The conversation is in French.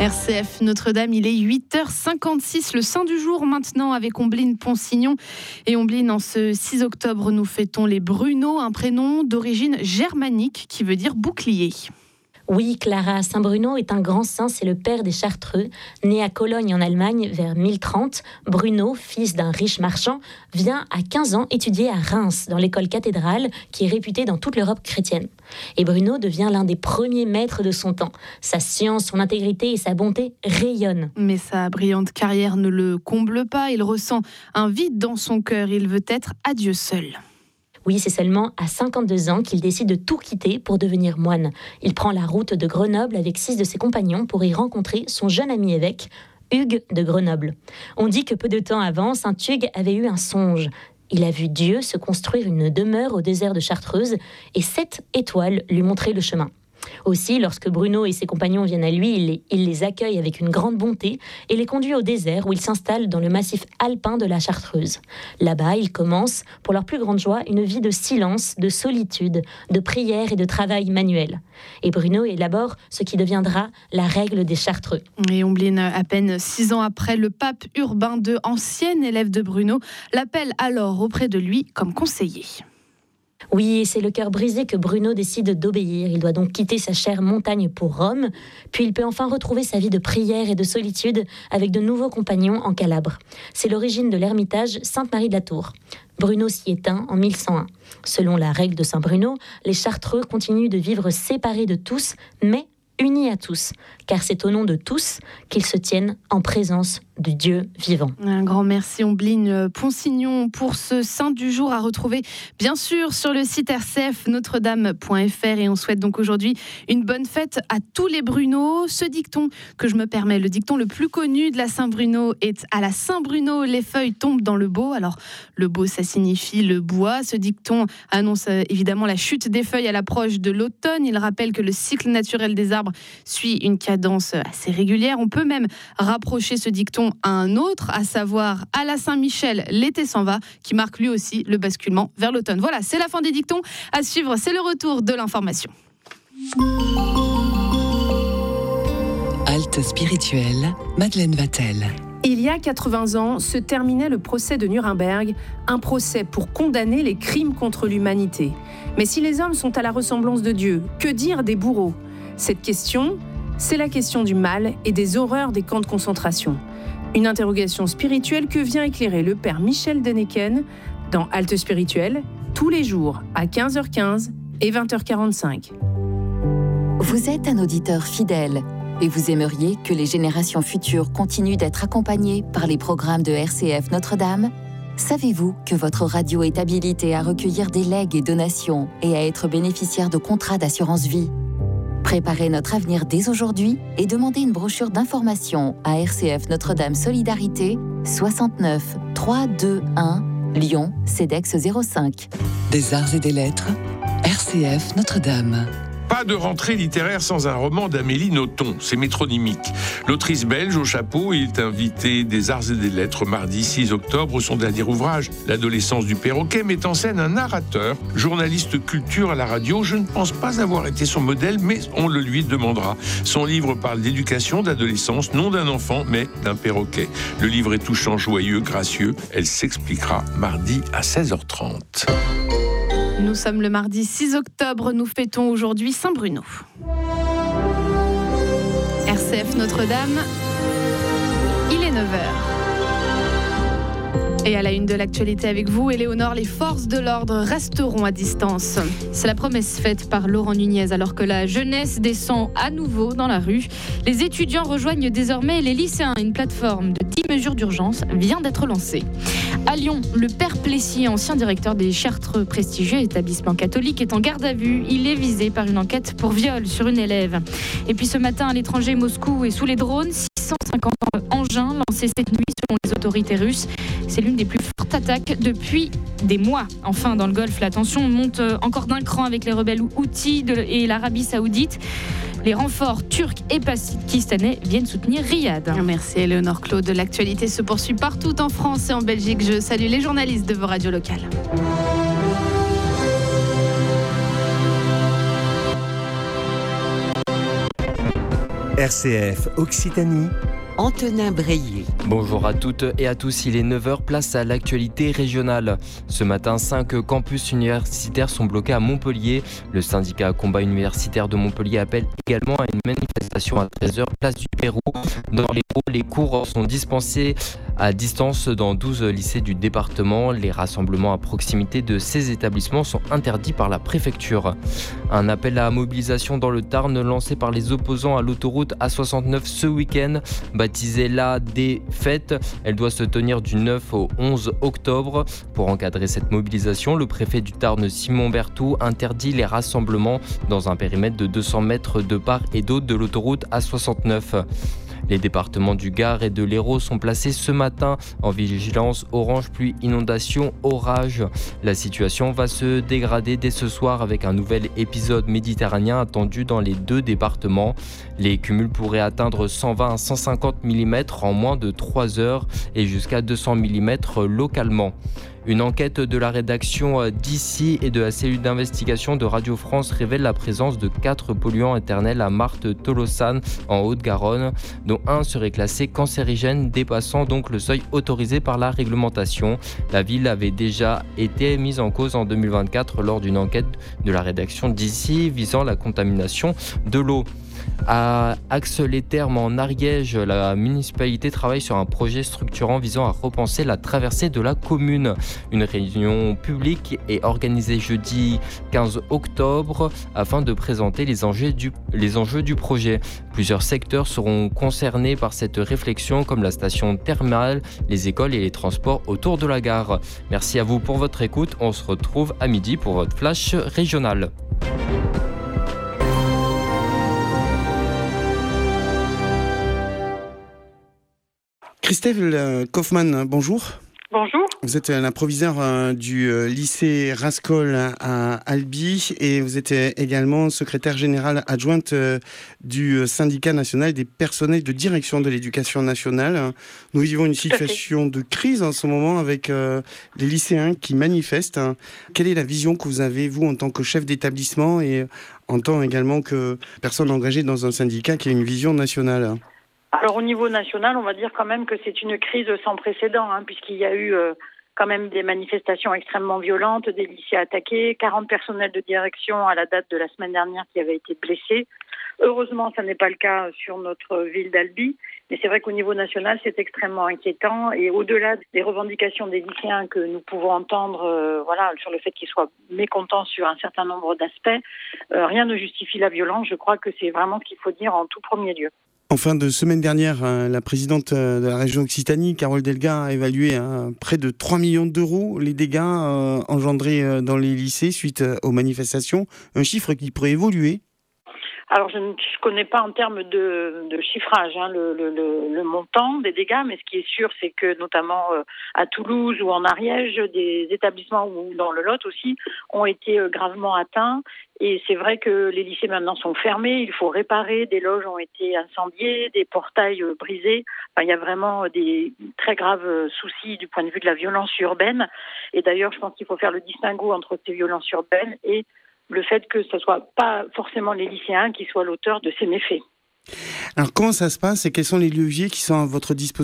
RCF Notre-Dame, il est 8h56, le saint du jour maintenant avec Ombline Ponsignon. Et Ombline, en ce 6 octobre, nous fêtons les Bruno, un prénom d'origine germanique qui veut dire bouclier. Oui, Clara, Saint Bruno est un grand saint, c'est le père des Chartreux. Né à Cologne en Allemagne vers 1030, Bruno, fils d'un riche marchand, vient à 15 ans étudier à Reims, dans l'école cathédrale qui est réputée dans toute l'Europe chrétienne. Et Bruno devient l'un des premiers maîtres de son temps. Sa science, son intégrité et sa bonté rayonnent. Mais sa brillante carrière ne le comble pas, il ressent un vide dans son cœur, il veut être à Dieu seul. Oui, c'est seulement à 52 ans qu'il décide de tout quitter pour devenir moine. Il prend la route de Grenoble avec 6 de ses compagnons pour y rencontrer son jeune ami évêque, Hugues de Grenoble. On dit que peu de temps avant, saint Hugues avait eu un songe. Il a vu Dieu se construire une demeure au désert de Chartreuse et 7 étoiles lui montraient le chemin. Aussi, lorsque Bruno et ses compagnons viennent à lui, il les accueille avec une grande bonté et les conduit au désert où ils s'installent dans le massif alpin de la Chartreuse. Là-bas, ils commencent, pour leur plus grande joie, une vie de silence, de solitude, de prière et de travail manuel. Et Bruno élabore ce qui deviendra la règle des Chartreux. Et Ombline, à peine 6 ans après, le pape Urbain II, ancien élève de Bruno, l'appelle alors auprès de lui comme conseiller. Oui, c'est le cœur brisé que Bruno décide d'obéir. Il doit donc quitter sa chère montagne pour Rome, puis il peut enfin retrouver sa vie de prière et de solitude avec de nouveaux compagnons en Calabre. C'est l'origine de l'ermitage Sainte-Marie de la Tour. Bruno s'y éteint en 1101. Selon la règle de Saint Bruno, les Chartreux continuent de vivre séparés de tous, mais unis à tous, car c'est au nom de tous qu'ils se tiennent en présence du Dieu vivant. Un grand merci Ombline Ponsignon pour ce saint du jour à retrouver bien sûr sur le site rcfnotredame.fr et on souhaite donc aujourd'hui une bonne fête à tous les Bruno. Ce dicton que je me permets, le dicton le plus connu de la Saint-Bruno est à la Saint-Bruno, les feuilles tombent dans le bau. Alors le bau ça signifie le bois. Ce dicton annonce évidemment la chute des feuilles à l'approche de l'automne. Il rappelle que le cycle naturel des arbres suit une cadence assez régulière. On peut même rapprocher ce dicton à un autre, à savoir à la Saint-Michel, l'été s'en va, qui marque lui aussi le basculement vers l'automne. Voilà, c'est la fin des dictons. À suivre, c'est le retour de l'information. Halte spirituelle, Madeleine Vatel. Il y a 80 ans, se terminait le procès de Nuremberg, un procès pour condamner les crimes contre l'humanité. Mais si les hommes sont à la ressemblance de Dieu, que dire des bourreaux ? Cette question, c'est la question du mal et des horreurs des camps de concentration. Une interrogation spirituelle que vient éclairer le père Michel Deneken dans Halte spirituelle, tous les jours à 15h15 et 20h45. Vous êtes un auditeur fidèle et vous aimeriez que les générations futures continuent d'être accompagnées par les programmes de RCF Notre-Dame ? Savez-vous que votre radio est habilitée à recueillir des legs et donations et à être bénéficiaire de contrats d'assurance vie ? Préparez notre avenir dès aujourd'hui et demandez une brochure d'information à RCF Notre-Dame Solidarité 69 321 Lyon, CEDEX 05. Des arts et des lettres, RCF Notre-Dame. Pas de rentrée littéraire sans un roman d'Amélie Nothomb, c'est métronymique. L'autrice belge au chapeau est invitée des Arts et des Lettres mardi 6 octobre. Son dernier ouvrage, L'adolescence du perroquet, met en scène un narrateur, journaliste culture à la radio. Je ne pense pas avoir été son modèle, mais on le lui demandera. Son livre parle d'éducation, d'adolescence, non d'un enfant, mais d'un perroquet. Le livre est touchant, joyeux, gracieux. Elle s'expliquera mardi à 16h30. Nous sommes le mardi 6 octobre, nous fêtons aujourd'hui Saint-Bruno. RCF Notre-Dame, il est 9h. Et à la une de l'actualité avec vous, Éléonore, les forces de l'ordre resteront à distance. C'est la promesse faite par Laurent Nunez alors que la jeunesse descend à nouveau dans la rue. Les étudiants rejoignent désormais les lycéens. Une plateforme de 10 mesures d'urgence vient d'être lancée. À Lyon, le père Plessier, ancien directeur des Chartreux, prestigieux établissement catholique, est en garde à vue. Il est visé par une enquête pour viol sur une élève. Et puis ce matin, à l'étranger, Moscou est sous les drones. 650 engins lancés cette nuit selon les autorités russes. C'est l'une des plus fortes attaques depuis des mois. Enfin, dans le Golfe, la tension monte encore d'un cran avec les rebelles houthis et l'Arabie Saoudite. Les renforts turcs et pakistanais viennent soutenir Riyad. Merci Éléonore Claude. L'actualité se poursuit partout en France et en Belgique. Je salue les journalistes de vos radios locales. RCF Occitanie, Antonin Breillet. Bonjour à toutes et à tous, il est 9h, place à l'actualité régionale. Ce matin, 5 campus universitaires sont bloqués à Montpellier. Le syndicat Combat universitaire de Montpellier appelle également à une manifestation à 13h, place du Pérou. Dans l'Hérault, les cours sont dispensés à distance dans 12 lycées du département. Les rassemblements à proximité de ces établissements sont interdits par la préfecture. Un appel à mobilisation dans le Tarn lancé par les opposants à l'autoroute A69 ce week-end. Baptisée la des fêtes, elle doit se tenir du 9 au 11 octobre. Pour encadrer cette mobilisation, le préfet du Tarn, Simon Berthoud, interdit les rassemblements dans un périmètre de 200 mètres de part et d'autre de l'autoroute A69. Les départements du Gard et de l'Hérault sont placés ce matin en vigilance orange pluie inondation orage. La situation va se dégrader dès ce soir avec un nouvel épisode méditerranéen attendu dans les deux départements. Les cumuls pourraient atteindre 120 à 150 mm en moins de 3 heures et jusqu'à 200 mm localement. Une enquête de la rédaction d'ici et de la cellule d'investigation de Radio France révèle la présence de 4 polluants éternels à Marthe-Tolosan en Haute-Garonne, dont un serait classé cancérigène, dépassant donc le seuil autorisé par la réglementation. La ville avait déjà été mise en cause en 2024 lors d'une enquête de la rédaction d'ici visant la contamination de l'eau. À Axe-les-Thermes en Ariège, la municipalité travaille sur un projet structurant visant à repenser la traversée de la commune. Une réunion publique est organisée jeudi 15 octobre afin de présenter les enjeux du projet. Plusieurs secteurs seront concernés par cette réflexion comme la station thermale, les écoles et les transports autour de la gare. Merci à vous pour votre écoute. On se retrouve à midi pour votre flash régional. Christelle Kaufmann, bonjour. Bonjour. Vous êtes la proviseure du lycée Rascol à Albi et vous êtes également secrétaire générale adjointe du syndicat national des personnels de direction de l'éducation nationale. Nous vivons une situation de crise en ce moment avec les lycéens qui manifestent. Quelle est la vision que vous avez, vous, en tant que chef d'établissement et en tant également que personne engagée dans un syndicat qui a une vision nationale ? Alors au niveau national, on va dire quand même que c'est une crise sans précédent, puisqu'il y a eu quand même des manifestations extrêmement violentes, des lycées attaqués, 40 personnels de direction à la date de la semaine dernière qui avaient été blessés. Heureusement, ça n'est pas le cas sur notre ville d'Albi, mais c'est vrai qu'au niveau national, c'est extrêmement inquiétant. Et au-delà des revendications des lycéens que nous pouvons entendre sur le fait qu'ils soient mécontents sur un certain nombre d'aspects, rien ne justifie la violence. Je crois que c'est vraiment ce qu'il faut dire en tout premier lieu. En fin de semaine dernière, la présidente de la région Occitanie, Carole Delga, a évalué à près de 3 millions d'euros les dégâts engendrés dans les lycées suite aux manifestations. Un chiffre qui pourrait évoluer. Alors, je ne connais pas en termes de chiffrage le montant des dégâts, mais ce qui est sûr, c'est que notamment à Toulouse ou en Ariège, des établissements ou dans le Lot aussi ont été gravement atteints. Et c'est vrai que les lycées maintenant sont fermés, il faut réparer, des loges ont été incendiées, des portails brisés. Enfin, il y a vraiment des très graves soucis du point de vue de la violence urbaine. Et d'ailleurs, je pense qu'il faut faire le distinguo entre ces violences urbaines et le fait que ce ne soit pas forcément les lycéens qui soient l'auteur de ces méfaits. Alors comment ça se passe et quels sont les leviers qui sont à votre disposition ?